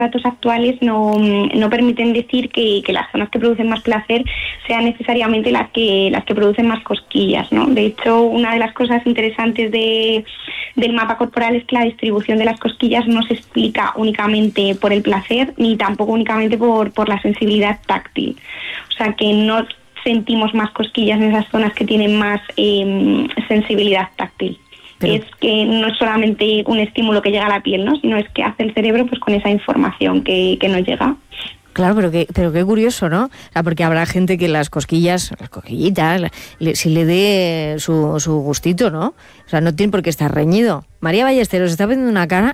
datos actuales no permiten decir que las zonas que producen más placer sean necesariamente las que producen más cosquillas, ¿no? De hecho, una de las cosas interesantes del mapa corporal es que la distribución de las cosquillas no se explica únicamente por el placer ni tampoco únicamente por la sensibilidad táctil. O sea, que no sentimos más cosquillas en esas zonas que tienen más sensibilidad táctil. Es que no es solamente un estímulo que llega a la piel, ¿no? Sino es que hace el cerebro pues con esa información que nos llega. Claro, pero qué curioso, ¿no? O sea, porque habrá gente que las cosquillitas, si le dé su gustito, ¿no? O sea, no tiene por qué estar reñido. María Ballesteros, está poniendo una cara.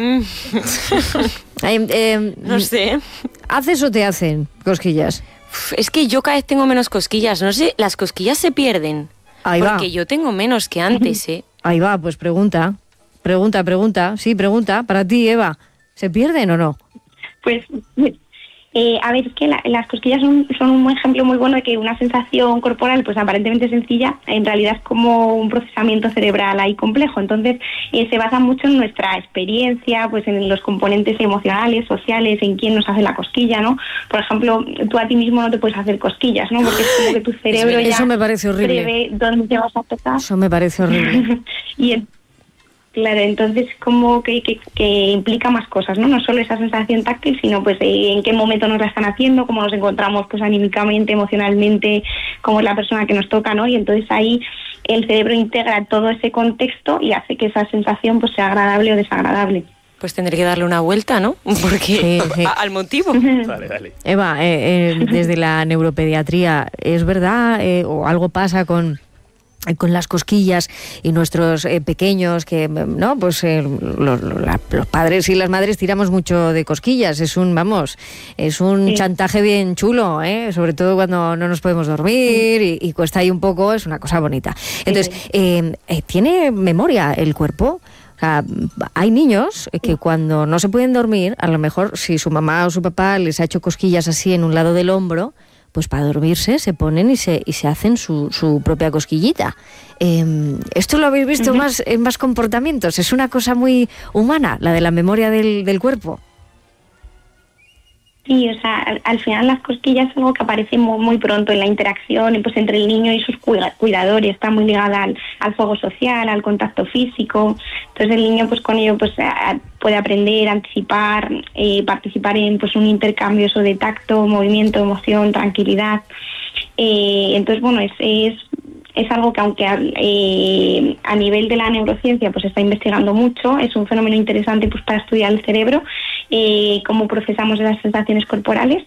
No sé. ¿Haces o te hacen cosquillas? Es que yo cada vez tengo menos cosquillas. No sé, las cosquillas se pierden. Ahí va. Porque yo tengo menos que antes, ¿eh? Ahí va, pues pregunta. Sí, pregunta. Para ti, Eva, ¿se pierden o no? Pues, a ver, es que las cosquillas son un ejemplo muy bueno de que una sensación corporal, pues aparentemente sencilla, en realidad es como un procesamiento cerebral ahí complejo. Entonces, se basa mucho en nuestra experiencia, pues en los componentes emocionales, sociales, en quién nos hace la cosquilla, ¿no? Por ejemplo, tú a ti mismo no te puedes hacer cosquillas, ¿no? Porque es como que tu cerebro eso me parece horrible. Prevé dónde te vas a tocar. Eso me parece horrible. Claro, entonces como que implica más cosas, ¿no? No solo esa sensación táctil, sino pues en qué momento nos la están haciendo, cómo nos encontramos pues anímicamente, emocionalmente, cómo es la persona que nos toca, ¿no? Y entonces ahí el cerebro integra todo ese contexto y hace que esa sensación pues sea agradable o desagradable. Pues tendré que darle una vuelta, ¿no? Porque sí. Al motivo. Dale. Eva, desde la neuropediatría, ¿es verdad o algo pasa con las cosquillas y nuestros pequeños que no pues los padres y las madres tiramos mucho de cosquillas? Es un chantaje bien chulo, sobre todo cuando no nos podemos dormir y cuesta ahí un poco, es una cosa bonita. Entonces, ¿tiene memoria el cuerpo? O sea, hay niños que cuando no se pueden dormir, a lo mejor si su mamá o su papá les ha hecho cosquillas así en un lado del hombro, pues para dormirse se ponen y se hacen su propia cosquillita. ¿Esto lo habéis visto más en más comportamientos? Es una cosa muy humana, la de la memoria del cuerpo. Sí, o sea, al final las cosquillas es algo que aparece muy pronto en la interacción pues entre el niño y sus cuidadores, está muy ligada al juego social, al contacto físico. Entonces el niño pues con ello pues puede aprender, anticipar, participar en pues un intercambio eso de tacto, movimiento, emoción, tranquilidad. Entonces bueno, es algo que aunque a nivel de la neurociencia pues se está investigando mucho, es un fenómeno interesante pues para estudiar el cerebro, cómo procesamos las sensaciones corporales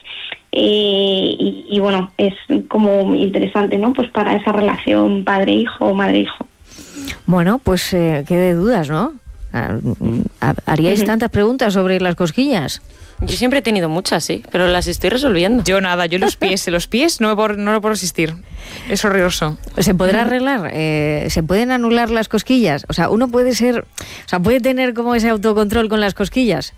y bueno, es como interesante, ¿no? Pues para esa relación padre-hijo o madre-hijo. Bueno, pues qué de dudas, ¿no? ¿Haríais tantas preguntas sobre las cosquillas? Yo siempre he tenido muchas, pero las estoy resolviendo. Yo nada, yo los pies no lo puedo resistir. Es horroroso. ¿Se podrá arreglar? ¿Se pueden anular las cosquillas? O sea, uno puede puede tener como ese autocontrol con las cosquillas.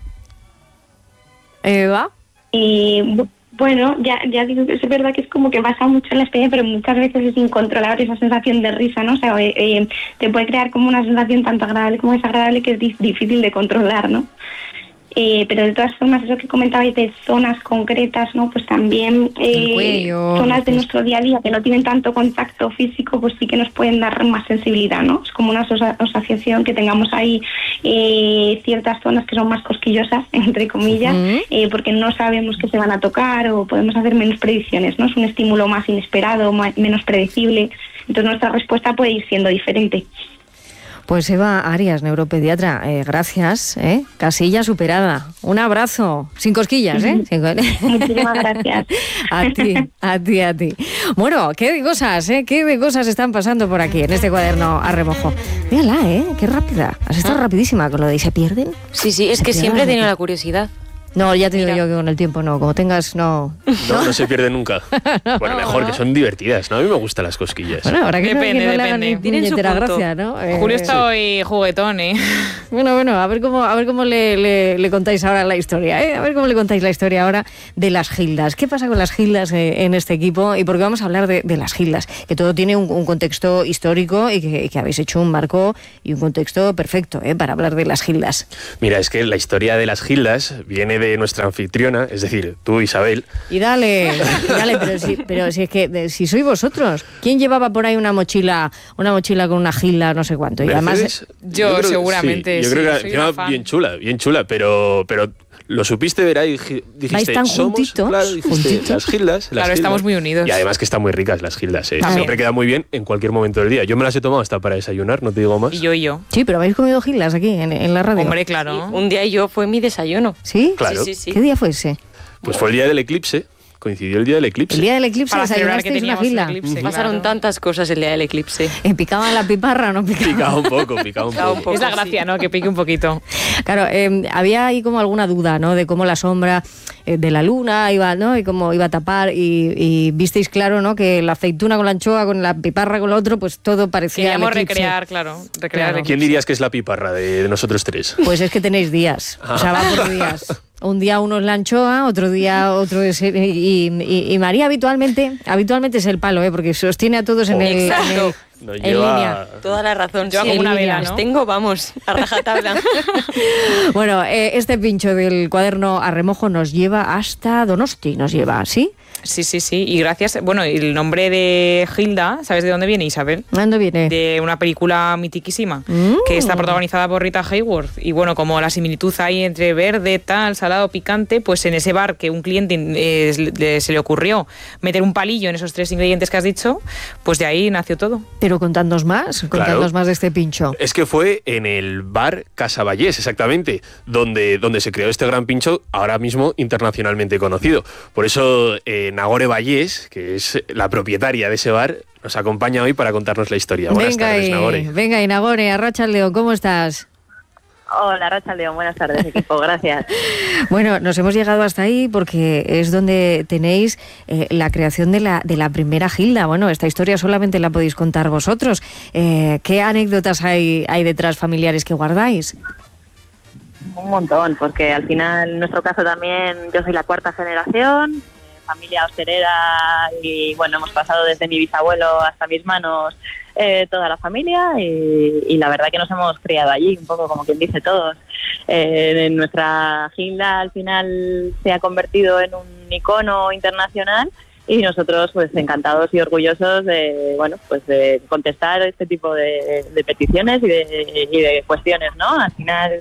¿Eva? Bueno, ya digo que es verdad que es como que basa mucho en la experiencia, pero muchas veces es incontrolable esa sensación de risa, ¿no? O sea, te puede crear como una sensación tanto agradable como desagradable que es difícil de controlar, ¿no? Pero de todas formas, eso que comentabais de zonas concretas, ¿no? Pues también el cuello, zonas de nuestro día a día que no tienen tanto contacto físico, pues sí que nos pueden dar más sensibilidad, ¿no? Es como una asociación que tengamos ahí ciertas zonas que son más cosquillosas, entre comillas, porque no sabemos que se van a tocar o podemos hacer menos predicciones, ¿no? Es un estímulo más inesperado, menos predecible, entonces nuestra respuesta puede ir siendo diferente. Pues Eva Arias, neuropediatra, gracias, casilla superada. Un abrazo, sin cosquillas, Muchísimas gracias. A ti. Bueno, qué de cosas están pasando por aquí, en este cuaderno a remojo. Mírala, qué rápida. Has estado rapidísima con lo de ¿se pierden? Sí, es que siempre he tenido la curiosidad. No, ya te digo yo que con el tiempo no, como tengas, no. No se pierde nunca. Bueno, mejor, que son divertidas, ¿no? A mí me gustan las cosquillas. Bueno, ahora que depende. No le hagan ni puñetera gracia, ¿no? Julio está hoy juguetón, Bueno, a ver cómo le contáis ahora la historia, A ver cómo le contáis la historia ahora de las gildas. ¿Qué pasa con las gildas en este equipo? Y porque vamos a hablar de las gildas, que todo tiene un contexto histórico y que habéis hecho un marco y un contexto perfecto, para hablar de las gildas. Mira, es que la historia de las gildas viene de nuestra anfitriona, es decir, tú, Isabel. Y dale, pero si es que si sois vosotros, ¿quién llevaba por ahí una mochila con una gilda, no sé cuánto? Y Mercedes, además yo creo, seguramente, sí, yo sí, creo que soy encima una fan. bien chula, pero lo supiste ver ahí, dijiste, ¿Vais tan juntitos? claro, dijiste, ¿Juntitos? las gildas. Claro, estamos muy unidos. Y además que están muy ricas las gildas, También. siempre queda muy bien en cualquier momento del día. Yo me las he tomado hasta para desayunar, no te digo más. Y yo. Sí, pero habéis comido gildas aquí en la radio. Hombre, claro. Un día yo fue mi desayuno. ¿Sí? Claro. Sí. ¿Qué día fue ese? Pues fue el día del eclipse, coincidió el día del eclipse. El día del eclipse Para celebrar que desayunasteis una teníamos gilda. el eclipse. Pasaron claro. tantas cosas el día del eclipse. ¿Picaban la piparra o no picaban? Picaba un poco. poco. Es la gracia, ¿no? Que pique un poquito. Claro, había ahí como alguna duda, ¿no? De cómo la sombra de la luna iba, ¿no? Y cómo iba a tapar y visteis claro, ¿no? Que la aceituna con la anchoa, con la piparra con lo otro, pues todo parecía Queríamos el eclipse. recrear, claro. Claro. El ¿Quién eclipse. dirías que es la piparra de nosotros tres? Pues es que tenéis días, o sea, va por días. Un día uno es la anchoa, otro día otro es... Y María habitualmente es el palo, porque sostiene a todos en el... Exacto. Nos en lleva- línea. Toda la razón. Yo hago sí. una vela, Las ¿no? tengo, vamos, a rajatabla. Bueno, este pincho del cuaderno a remojo nos lleva hasta Donosti, ¿sí? Sí. Y gracias. Bueno, el nombre de Gilda, ¿sabes de dónde viene, Isabel? ¿Dónde viene? De una película mitiquísima que está protagonizada por Rita Hayworth. Y bueno, como la similitud hay entre verde, tal, salado, picante, pues en ese bar que un cliente se le ocurrió meter un palillo en esos 3 ingredientes que has dicho, pues de ahí nació todo. Pero contadnos más de este pincho. Es que fue en el bar Casa Vallés, exactamente, donde se creó este gran pincho, ahora mismo internacionalmente conocido. Por eso Nagore Vallés, que es la propietaria de ese bar, nos acompaña hoy para contarnos la historia. Buenas tardes, Nagore. Venga, Nagore, Arratsaldeon, ¿cómo estás? Hola, Arratsaldeon, buenas tardes, equipo, gracias. Bueno, nos hemos llegado hasta ahí porque es donde tenéis la creación de la primera gilda. Bueno, esta historia solamente la podéis contar vosotros. ¿Qué anécdotas hay detrás familiares que guardáis? Un montón, porque al final, en nuestro caso también, yo soy la 4ª generación, familia hostelera, y bueno, hemos pasado desde mi bisabuelo hasta mis manos toda la familia, y la verdad que nos hemos criado allí, un poco como quien dice todos. Nuestra gilda al final se ha convertido en un icono internacional, y nosotros pues encantados y orgullosos de, bueno, pues de contestar este tipo de peticiones y de cuestiones, ¿no? Al final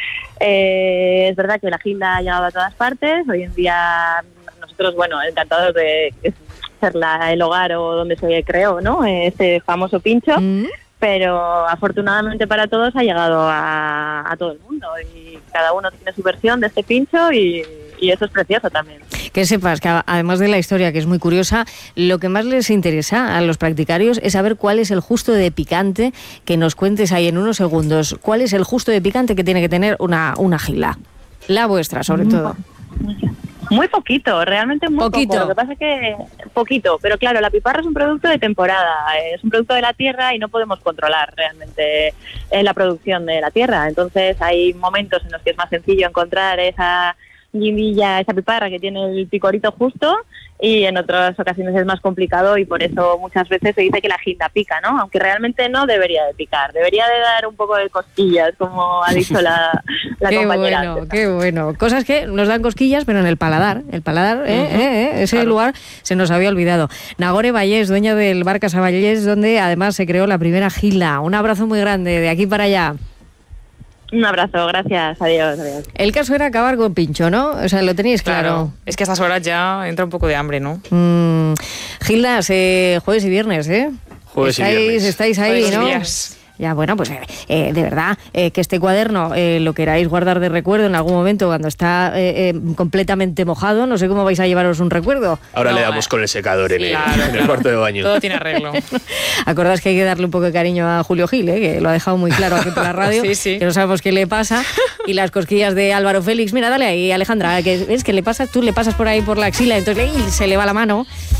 es verdad que la gilda ha llegado a todas partes. Hoy en día nosotros, bueno, encantados de ser el hogar o donde se creó, ¿no? Este famoso pincho. Pero afortunadamente para todos ha llegado a todo el mundo, y cada uno tiene su versión de este pincho, y eso es precioso también. Que sepas que además de la historia, que es muy curiosa, lo que más les interesa a los practicarios es saber cuál es el justo de picante, que nos cuentes ahí en unos segundos, cuál es el justo de picante que tiene que tener una gilda. La vuestra, sobre todo. Muy poquito, realmente muy Poquito. poco. Lo que pasa es que poquito, pero claro, la piparra es un producto de temporada, es un producto de la tierra y no podemos controlar realmente la producción de la tierra. Entonces hay momentos en los que es más sencillo encontrar esa guindilla, esa piparra que tiene el picorito justo, y en otras ocasiones es más complicado, y por eso muchas veces se dice que la gilda pica, ¿no? Aunque realmente no debería de picar, debería de dar un poco de cosquillas, como ha dicho la compañera antes. Qué bueno. Cosas que nos dan cosquillas, pero en el paladar, ese claro. lugar se nos había olvidado. Nagore Vallés, dueña del bar Casa Vallés, donde además se creó la primera gilda. Un abrazo muy grande de aquí para allá. Un abrazo, gracias, adiós. El caso era acabar con pincho, ¿no? O sea, lo tenéis claro. Es que a estas horas ya entra un poco de hambre, ¿no? Gildas, jueves y viernes, ¿eh? Jueves y viernes. Estáis ahí, Jueves y ¿no? días. Ya, bueno, pues de verdad, que este cuaderno lo queráis guardar de recuerdo en algún momento cuando está completamente mojado. No sé cómo vais a llevaros un recuerdo. Ahora le damos con el secador en el cuarto de baño. Todo tiene arreglo. Acordás que hay que darle un poco de cariño a Julio Gil, que lo ha dejado muy claro aquí por la radio, Sí. que no sabemos qué le pasa. Y las cosquillas de Álvaro Félix, mira, dale ahí, Alejandra, que ves que le pasas, tú le pasas por ahí por la axila, entonces se le va la mano.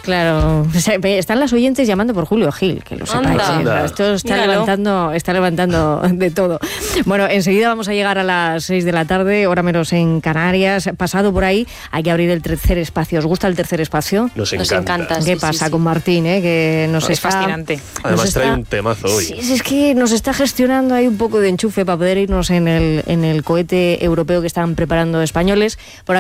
Claro, están las oyentes llamando por Julio Gil, que lo sepáis. Anda. Esto está Míralo. levantando de todo. Bueno, enseguida vamos a llegar a las 6 de la tarde, hora menos en Canarias. Pasado por ahí, hay que abrir el tercer espacio. ¿Os gusta el tercer espacio? Nos Nos encanta. encanta. ¿Qué Sí, pasa sí. con Martín, que nos Es está... fascinante. Además trae un temazo hoy. Sí, es que nos está gestionando ahí un poco de enchufe para poder irnos en el cohete europeo que están preparando españoles. Por